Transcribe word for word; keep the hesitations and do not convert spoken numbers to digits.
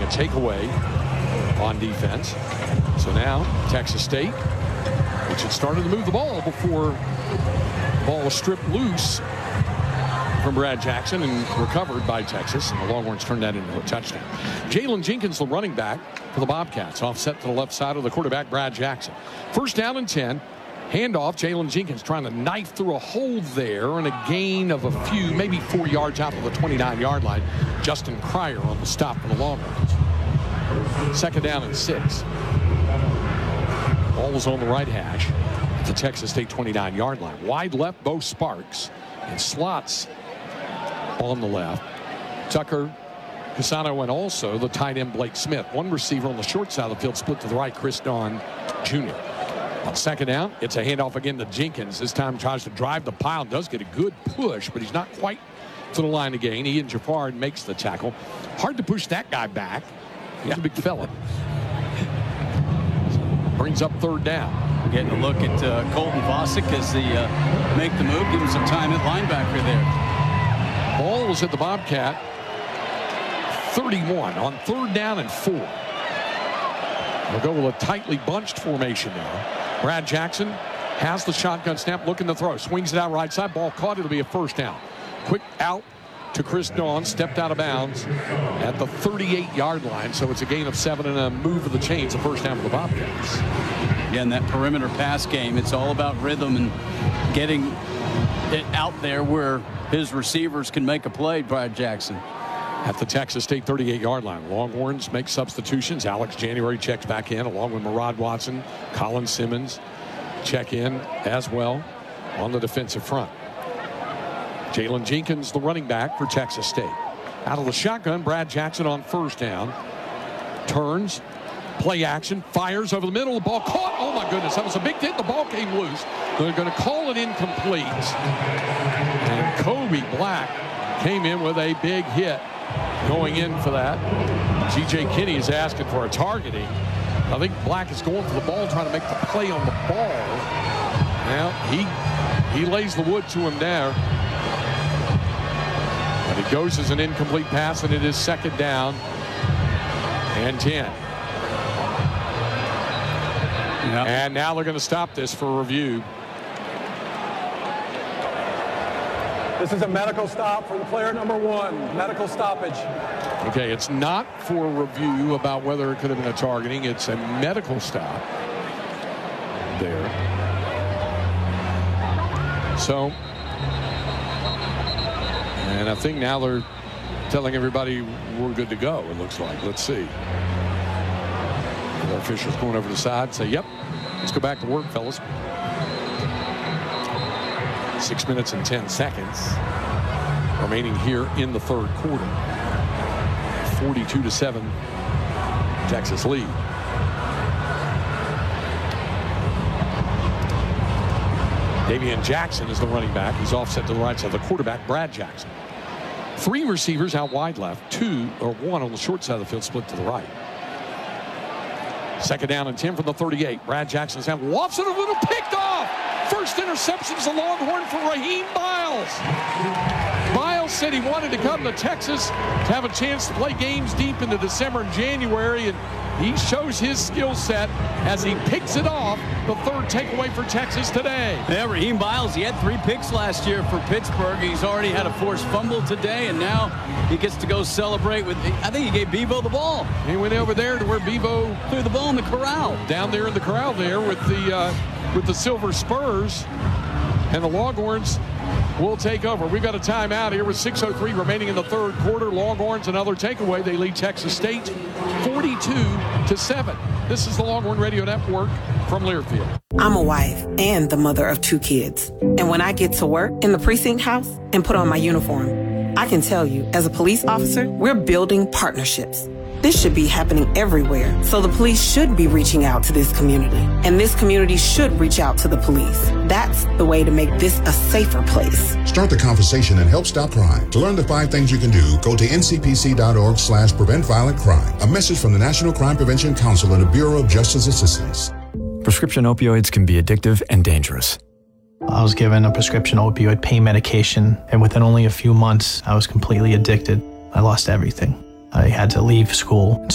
a takeaway on defense. So now Texas State, which had started to move the ball before the ball was stripped loose from Brad Jackson and recovered by Texas, and the Longhorns turned that into a touchdown. Jalen Jenkins, the running back for the Bobcats, offset to the left side of the quarterback, Brad Jackson. First down and ten. Handoff, Jalen Jenkins trying to knife through a hole there, and a gain of a few, maybe four yards out of the twenty-nine-yard line. Justin Cryer on the stop for the Longhorns. Second down and six. Ball was on the right hash at the Texas State twenty-nine-yard line. Wide left, Bo Sparks, and slots on the left. Tucker Casano, and also the tight end Blake Smith. One receiver on the short side of the field, split to the right, Chris Don Junior On second down, it's a handoff again to Jenkins. This time tries to drive the pile, does get a good push, but he's not quite to the line to gain. Ian Jafard makes the tackle. Hard to push that guy back. He's yeah. a big fella. Brings up third down. We're getting a look at uh, Colton Vosick as they uh, make the move, give him some time at linebacker there. Ball was at the Bobcat thirty-one on third down and four. We'll go with a tightly bunched formation now. Brad Jackson has the shotgun snap, looking to throw. Swings it out right side. Ball caught. It'll be a first down. Quick out to Chris Dawn. Stepped out of bounds at the thirty-eight-yard line. So it's a gain of seven and a move of the chains. A first down for the Bobcats. Again, that perimeter pass game, it's all about rhythm and getting it out there where his receivers can make a play, Brad Jackson. At the Texas State thirty-eight-yard line. Longhorns make substitutions. Alex January checks back in along with Murad Watson. Colin Simmons check in as well on the defensive front. Jalen Jenkins, the running back for Texas State. Out of the shotgun, Brad Jackson on first down. Turns, play action, fires over the middle. The ball caught. Oh, my goodness. That was a big hit. The ball came loose. They're going to call it incomplete. And Kobe Black came in with a big hit. Going in for that. G J Kinney is asking for a targeting. I think Black is going for the ball, trying to make the play on the ball. Now, he, he lays the wood to him there. But it goes as an incomplete pass, and it is second down and ten. Yep. And now they're going to stop this for review. This is a medical stop for the player number one. Medical stoppage. Okay, it's not for review about whether it could have been a targeting. It's a medical stop there. So, and I think now they're telling everybody we're good to go, it looks like. Let's see. The officials going over the side and say, yep, let's go back to work, fellas. Six minutes and ten seconds remaining here in the third quarter. forty-two to seven, Texas lead. Davian Jackson is the running back. He's offset to the right side of the quarterback, Brad Jackson. Three receivers out wide left, two or one on the short side of the field, split to the right. Second down and ten from the thirty-eight. Brad Jackson's hand lofts it a little, picked off. First interception is a Longhorn for Raheem Miles. Miles said he wanted to come to Texas to have a chance to play games deep into December and January, and he shows his skill set as he picks it off. The third takeaway for Texas today. Yeah, Raheem Miles, he had three picks last year for Pittsburgh. He's already had a forced fumble today, and now he gets to go celebrate with, I think he gave Bevo the ball. He went over there to where Bevo threw the ball in the corral. Down there in the corral there with the uh, with the Silver Spurs, and the Longhorns will take over. We've got a timeout here with six oh three remaining in the third quarter. Longhorns another takeaway. They lead Texas State forty-two to seven. This is the Longhorn Radio Network from Learfield. I'm a wife and the mother of two kids. And when I get to work in the precinct house and put on my uniform, I can tell you, as a police officer, we're building partnerships. This should be happening everywhere, so the police should be reaching out to this community, and this community should reach out to the police. That's the way to make this a safer place. Start the conversation and help stop crime. To learn the five things you can do, go to N C P C dot org slash prevent violent crime. A message from the National Crime Prevention Council and the Bureau of Justice Assistance. Prescription opioids can be addictive and dangerous. I was given a prescription opioid pain medication, and within only a few months, I was completely addicted. I lost everything. I had to leave school and